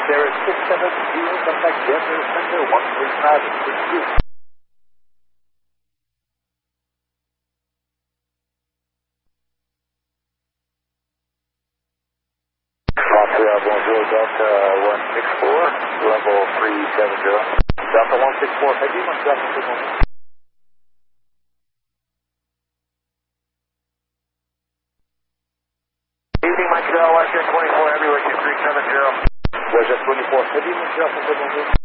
there is 67 contact Denver Center 135. Bonjour, Delta 164, level 370. Delta 164, heavy, Delta 164. Evening, Montreal, Western 24, heavy, Western 370. Western 24, heavy, Montreal,